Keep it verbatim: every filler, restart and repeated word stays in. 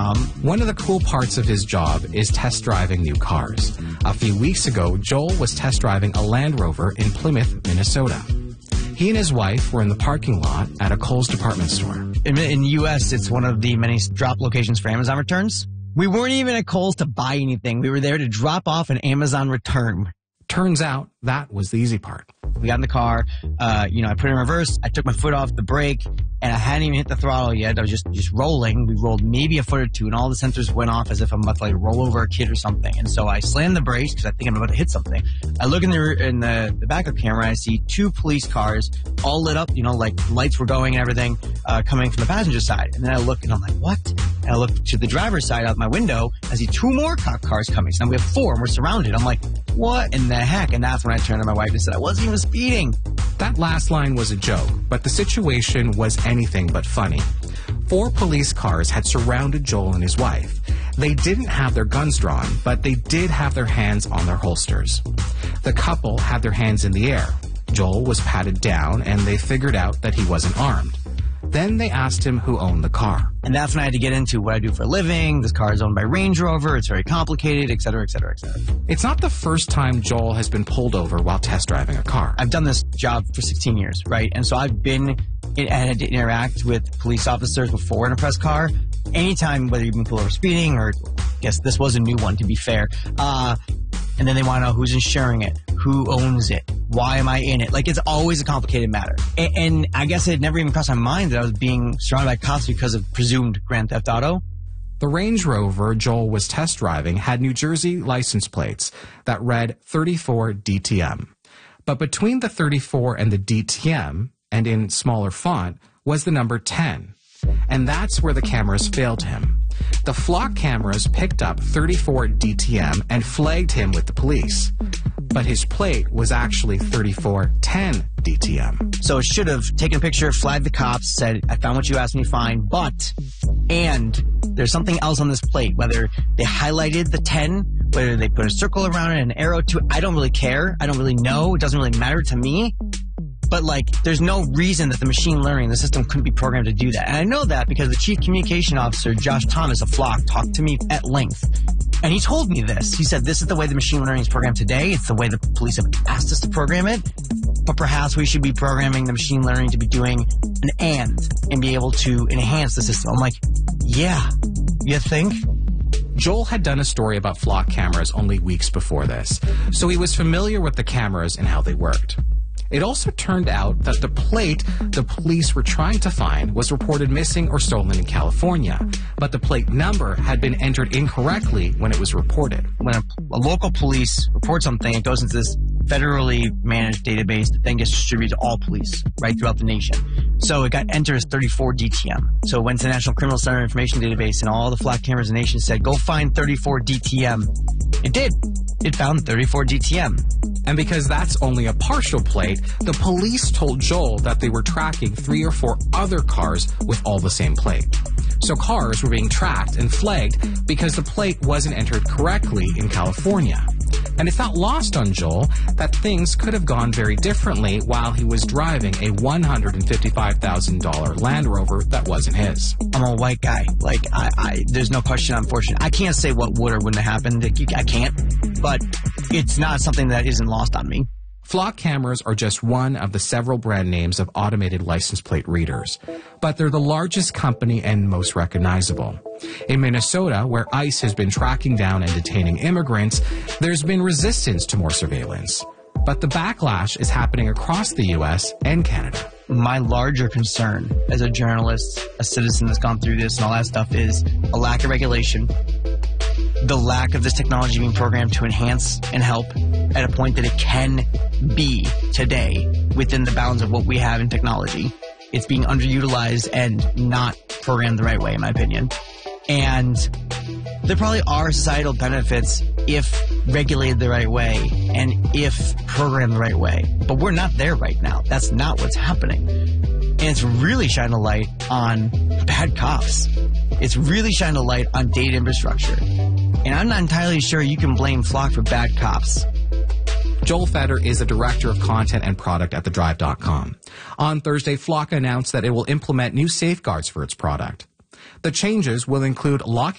com. One of the cool parts of his job is test driving new cars. A few weeks ago, Joel was test driving a Land Rover in Plymouth, Minnesota. He and his wife were in the parking lot at a Kohl's department store. In, in the U S, it's one of the many drop locations for Amazon returns. We weren't even at Kohl's to buy anything. We were there to drop off an Amazon return. Turns out that was the easy part. We got in the car, uh, you know, I put it in reverse, I took my foot off the brake, and I hadn't even hit the throttle yet. I was just, just rolling. We rolled maybe a foot or two, and all the sensors went off as if I'm about to like roll over a kid or something. And so I slammed the brakes because I think I'm about to hit something. I look in the in the, the backup camera, and I see two police cars all lit up, you know, like lights were going and everything, uh, coming from the passenger side. And then I look, and I'm like, what? And I look to the driver's side out my window, I see two more cop cars coming. So now we have four, and we're surrounded. I'm like, what in the heck? And that's when I turned to my wife and said, I wasn't even speeding. That last line was a joke, but the situation was anything but funny. Four police cars had surrounded Joel and his wife. They didn't have their guns drawn, but they did have their hands on their holsters. The couple had their hands in the air. Joel was patted down, and they figured out that he wasn't armed. Then they asked him who owned the car. And that's when I had to get into what I do for a living. This car is owned by Range Rover. It's very complicated, et cetera, et cetera, et cetera. It's not the first time Joel has been pulled over while test driving a car. I've done this job for sixteen years, right? And so I've been, I had to interact with police officers before in a press car. Anytime, whether you've been pulled over speeding or, I guess this was a new one, to be fair. Uh, and then they want to know who's insuring it, who owns it, why am I in it? Like, it's always a complicated matter. And, and I guess it never even crossed my mind that I was being surrounded by cops because of presumed grand theft auto. The Range Rover Joel was test driving had New Jersey license plates that read thirty-four D T M. But between the thirty-four and the D T M, and in smaller font, was the number ten. And that's where the cameras failed him. The flock cameras picked up thirty-four D T M and flagged him with the police. But his plate was actually thirty-four ten D T M. So it should have taken a picture, flagged the cops, said, I found what you asked me to find, but, and there's something else on this plate, whether they highlighted the ten, whether they put a circle around it, an arrow to it, I don't really care. I don't really know. It doesn't really matter to me. But, like, there's no reason that the machine learning, the system couldn't be programmed to do that. And I know that because the chief communication officer, Josh Thomas of Flock, talked to me at length. And he told me this. He said, this is the way the machine learning is programmed today. It's the way the police have asked us to program it. But perhaps we should be programming the machine learning to be doing an and and be able to enhance the system. I'm like, yeah, you think? Joel had done a story about flock cameras only weeks before this, so he was familiar with the cameras and how they worked. It also turned out that the plate the police were trying to find was reported missing or stolen in California, but the plate number had been entered incorrectly when it was reported. When a, a local police reports something, it goes into this federally managed database that then gets distributed to all police right throughout the nation. So it got entered as thirty-four D T M. So it went to the National Criminal Center Information Database, and all the flock cameras in the nation said, go find thirty-four D T M. It did. It found thirty-four D T M. And because that's only a partial plate, the police told Joel that they were tracking three or four other cars with all the same plate. So cars were being tracked and flagged because the plate wasn't entered correctly in California. And it's not lost on Joel that things could have gone very differently while he was driving a one hundred fifty-five thousand dollars Land Rover that wasn't his. I'm a white guy. Like, I, I, there's no question I'm fortunate. I can't say what would or wouldn't have happened. I can't. But it's not something that isn't lost on me. Flock cameras are just one of the several brand names of automated license plate readers, but they're the largest company and most recognizable. In Minnesota, where ICE has been tracking down and detaining immigrants, there's been resistance to more surveillance. But the backlash is happening across the U S and Canada. My larger concern as a journalist, a citizen that's gone through this and all that stuff is a lack of regulation, the lack of this technology being programmed to enhance and help at a point that it can be today within the bounds of what we have in technology. It's being underutilized and not programmed the right way, in my opinion. And there probably are societal benefits if regulated the right way and if programmed the right way. But we're not there right now. That's not what's happening. And it's really shining a light on bad cops. It's really shining a light on data infrastructure. And I'm not entirely sure you can blame Flock for bad cops. Joel Feder is the director of content and product at the drive dot com. On Thursday, Flock announced that it will implement new safeguards for its product. The changes will include locking